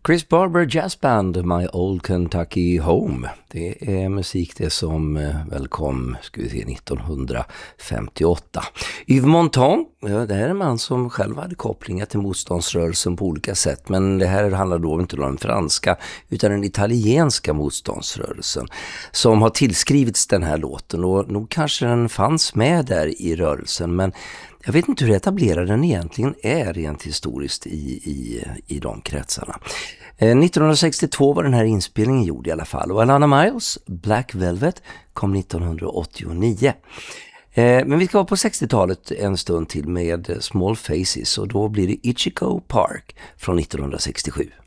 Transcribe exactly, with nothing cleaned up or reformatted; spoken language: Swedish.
Chris Barber Jazz Band, My Old Kentucky Home. Det är musik det som väl kom, ska vi se, nittonhundrafemtioåtta. Yves Montand, ja, det här är en man som själv hade kopplingar till motståndsrörelsen på olika sätt. Men det här handlar då inte om den franska utan den italienska motståndsrörelsen som har tillskrivits den här låten. Och nog kanske den fanns med där i rörelsen, men jag vet inte hur etablerad den egentligen är rent historiskt i, i, i de kretsarna. Eh, nittonhundrasextiotvå var den här inspelningen gjord i alla fall. Och Alana Miles, Black Velvet, kom nittonhundraåttionio. Eh, men vi ska vara på sextiotalet en stund till med Small Faces och då blir det Ichigo Park från nittonhundrasextiosju.